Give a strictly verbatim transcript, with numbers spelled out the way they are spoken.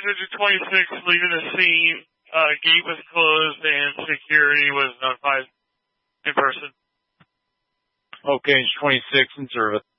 District twenty-six leaving the scene. Uh, gate was closed and security was notified in person. Okay, twenty-six in service.